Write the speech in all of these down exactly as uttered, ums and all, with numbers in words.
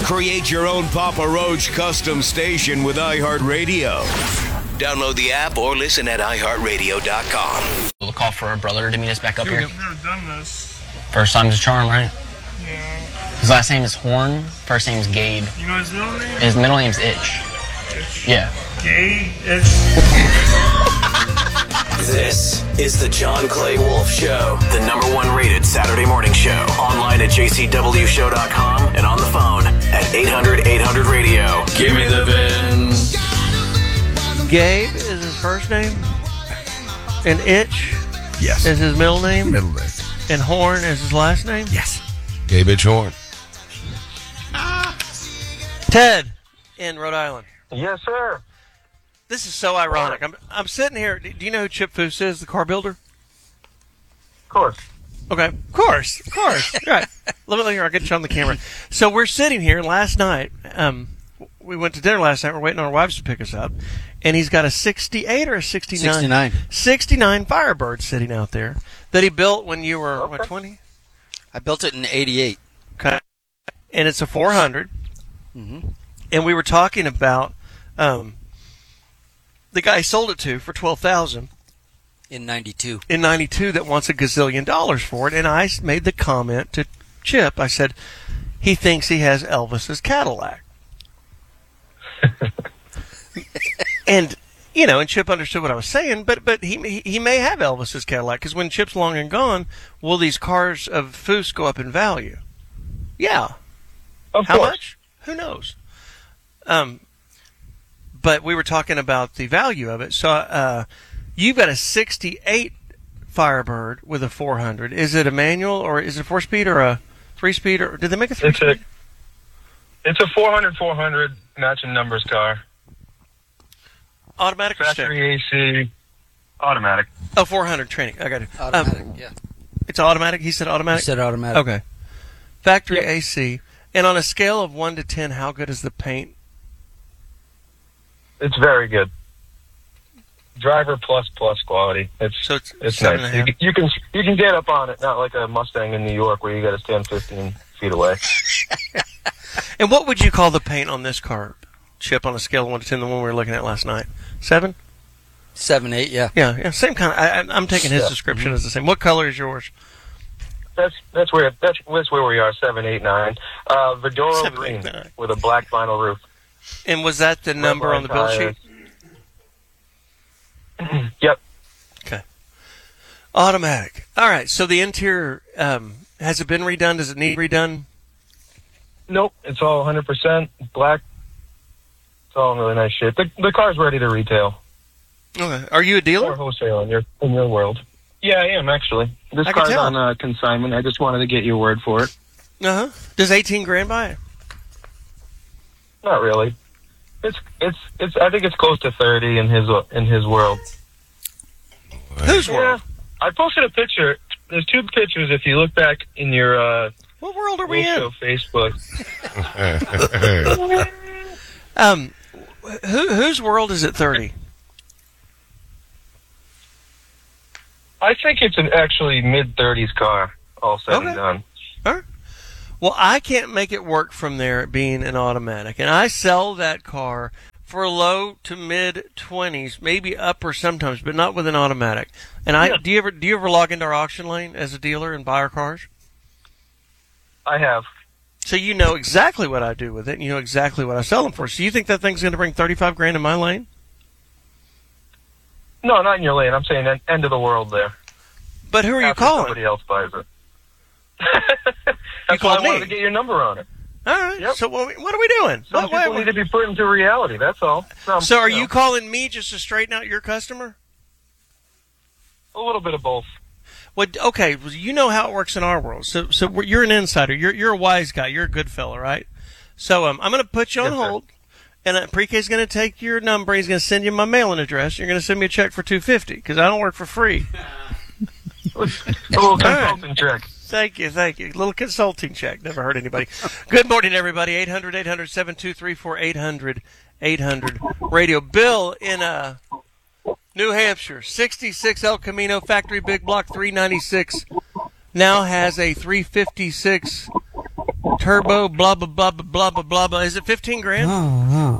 Create your own Papa Roach custom station with iHeartRadio. Download the app or listen at i heart radio dot com. We'll call for a brother to meet us back up Dude, here. I've never done this. First time's a charm, right? Yeah. His last name is Horn. First name's Gabe. You know his middle name? His middle name's Itch. Itch. Yeah. Gay? Itch. This is the John Clay Wolf Show, the number one rated Saturday morning show. Online at j c w show dot com and on the phone at eight hundred eight hundred radio. Give me the VIN. Gabe is his first name, and Itch Yes. is his middle name, Middle name. and Horn is his last name. Yes. Gabe Itch Horn. Ted in Rhode Island. Yes, sir. This is so ironic. I'm I'm sitting here. Do you know who Chip Foose is, the car builder? Of course. Okay, of course, of course. Right. Let me look here. I'll get you on the camera. So we're sitting here last night. Um, we went to dinner last night. We're waiting on our wives to pick us up, and he's got a sixty-eight or a sixty-nine? sixty-nine. sixty-nine Firebird sitting out there that he built when you were what twenty? I built it in eighty-eight. Okay, and it's a four hundred. Mm-hmm. And we were talking about um, the guy he sold it to for twelve thousand In ninety-two. in ninety-two that wants a gazillion dollars for it. And I made the comment to Chip. I said, he thinks he has Elvis's Cadillac. And, you know, and Chip understood what I was saying, but but he he may have Elvis's Cadillac, because when Chip's long and gone, will these cars of Foose go up in value? Yeah. Of How course. much? Who knows? Um, but we were talking about the value of it. So uh, you've got a sixty-eight Firebird with a four hundred. Is it a manual, or is it a four-speed, or a three-speed, or did they make a It's three-speed? a, it's a four hundred four hundred matching numbers car. Automatic or stick? Factory A C. Automatic. Oh, four hundred training. I got it. Automatic, Um, yeah. It's automatic? He said I automatic? said automatic. Okay. Factory Yep. A C. And on a scale of one to ten, how good is the paint? It's very good. Driver plus plus quality. It's So it's, it's seven nice. and a half. You, can- you can you can get up on it, not like a Mustang in New York where you got to stand fifteen feet away. And what would you call the paint on this car, Chip, on a scale of one to ten, the one we were looking at last night? Seven? Seven, eight, yeah. Yeah, yeah, same kind of. I, I- I'm taking his Yeah. description as the same. What color is yours? That's that's where that's, that's where we are. Seven, eight, nine. Uh, Vidoro Seven, green eight, nine. with a black vinyl roof. And was that the number on the build sheet? Yep. Okay. Automatic. All right. So the interior, um, has it been redone? Does it need redone? Nope. It's all one hundred percent black. It's all in really nice shape. The the car's ready to retail Okay. Are you a or dealer? wholesale in your in your world. Yeah, I am actually. This I can car's tell. on uh, consignment. I just wanted to get your word for it. Uh huh. Does eighteen grand buy it? Not really. It's it's it's. I think it's close to thirty in his in his world. Whose Yeah. world? I posted a picture. There's two pictures. If you look back in your uh, What world are we Wolf in? Show Facebook, Um, who, whose world is it thirty? I think it's an actually mid thirties car. All said Okay. and done. Well, I can't make it work from there it being an automatic. And I sell that car for low to mid twenties, maybe upper sometimes, but not with an automatic. And I Yeah. do you ever do you ever log into our auction lane as a dealer and buy our cars? I have. So you know exactly what I do with it, and you know exactly what I sell them for. So you think that thing's going to bring thirty-five grand in my lane? No, not in your lane. I'm saying en- end of the world there. But who are you After calling? Somebody else buys it. You That's why called I wanted me. to get your number on it. All right. Yep. So what, what are we doing? Some What- what- people need to be put into reality. That's all. Some, so are know, you calling me just to straighten out your customer? a little bit of both? Well, okay, well, you know how it works in our world. So, so we're- you're an insider. You're you're a wise guy. You're a good fella, right? So, um, I'm going to put you on Yes, sir. hold, and uh, Pre-K's going to take your number. He's going to send you my mailing address. You're going to send me a check for two fifty because I don't work for free. A little consulting check. Thank you, thank you. Little consulting check. Never hurt anybody. Good morning, everybody. eight hundred, eight hundred, seven two three four, eight hundred, eight hundred radio. Bill in uh, New Hampshire, sixty-six El Camino Factory Big Block three ninety-six, now has a three fifty-six turbo, blah, blah, blah, blah, blah, blah, blah, blah. Is it fifteen grand? No,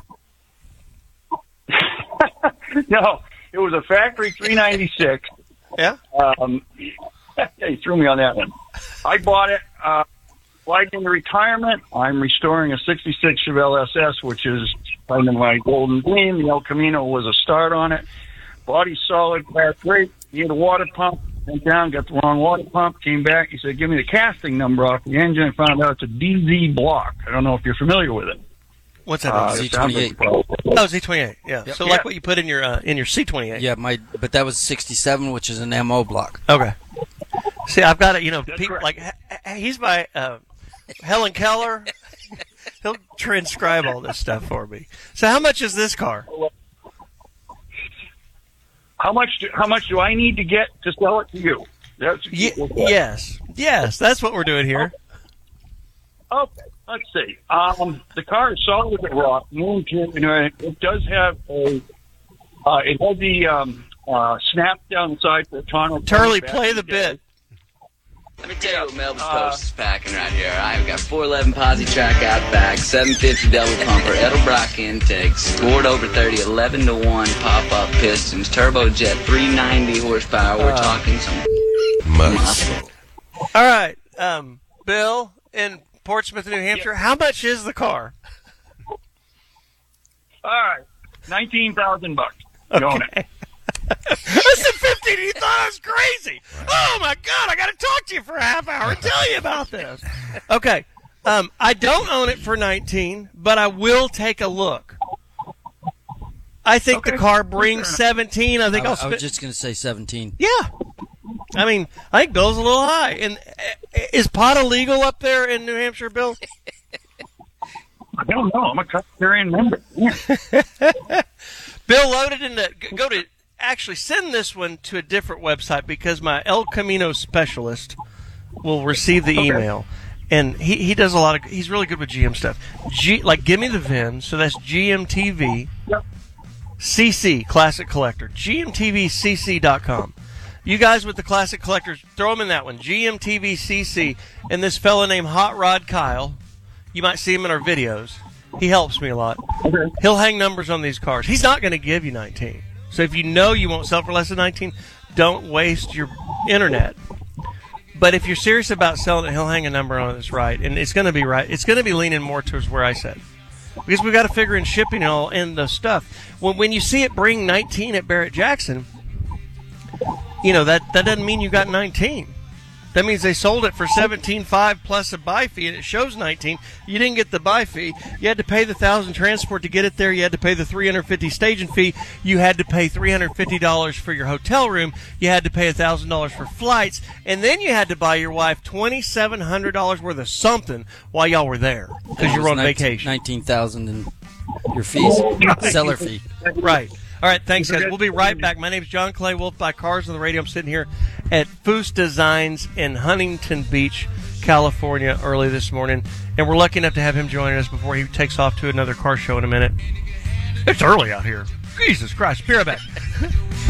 it was a factory three ninety-six. Yeah? Um, he threw me on that one. I bought it, uh, flagged into retirement. I'm restoring a sixty-six Chevelle S S, which is kind of my golden dream. The El Camino was a start on it. Body solid, class great. He had a water pump. Went down, got the wrong water pump, came back. He said, give me the casting number off the engine. I found out it's a D Z block. I don't know if you're familiar with it. What's that? Uh, Z it sounds twenty-eight. like- Oh, Z twenty-eight. Yeah. Yep. So Yeah. like what you put in your uh, in your C twenty-eight. Yeah, my but that was sixty-seven, which is an M O block. Okay. See, I've got it. You know, That's people correct. like h- h- he's my uh, Helen Keller. He'll transcribe all this stuff for me. So, how much is this car? How much? Do, how much do I need to get to sell it to you? That's, Ye- yes, yes, that's what we're doing here. Okay, let's see. Um, the car is solid as a rock. No interior, you know, it does have a. Uh, it has the um, uh, snap down the side for the tonneau. Turley, play the bit. Let me tell you what Melvin's Uh, Post is packing right here. All right, we've got four eleven Posi track out back, seven fifty double pumper, Edelbrock intake, scored over thirty, eleven to one pop-up pistons, turbojet, three ninety horsepower. We're Uh, talking some Muscle. All right, um, Bill in Portsmouth, New Hampshire. How much is the car? All right, nineteen thousand bucks. You own it. I said fifteen. He thought I was crazy. Oh my God! I got to talk to you for a half hour and tell you about this. Okay, um, I don't own it for nineteen, but I will take a look. I think the Okay. car brings seventeen. I think I, I'll I spend. was just going to say seventeen. Yeah. I mean, I think Bill's a little high. And uh, is pot illegal up there in New Hampshire, Bill? I don't know. I'm a custodian member. Yeah. Bill loaded into go to actually send this one to a different website because my El Camino specialist will receive the Okay. email, and he, he does a lot of he's really good with G M stuff. G like give me the V I N, so that's G M T V Yep. C C Classic Collector G M T V C C dot com. You guys with the Classic Collectors, throw them in that one. G M T V C C, and this fella named Hot Rod Kyle. You might see him in our videos. He helps me a lot. Okay. He'll hang numbers on these cars. He's not going to give you nineteen. So if you know you won't sell for less than nineteen, don't waste your internet. But if you're serious about selling it, he'll hang a number on it that's right. And it's going to be right. It's going to be leaning more towards where I said. Because we've got to figure in shipping and all and the stuff. When, when you see it bring nineteen at Barrett Jackson, you know, that, that doesn't mean you got nineteen. That means they sold it for seventeen five plus a buy fee, and it shows nineteen. You didn't get the buy fee. You had to pay the one thousand transport to get it there. You had to pay the three hundred fifty staging fee. You had to pay three hundred fifty dollars for your hotel room. You had to pay one thousand dollars for flights. And then you had to buy your wife twenty-seven hundred dollars worth of something while y'all were there because you were on vacation. nineteen thousand in your fees, seller fee. Right. All right, thanks, guys. We'll be right back. My name's John Clay Wolf by Cars on the Radio. I'm sitting here at Foose Designs in Huntington Beach, California, early this morning, and we're lucky enough to have him joining us before he takes off to another car show in a minute. It's early out here. Jesus Christ. Be right back.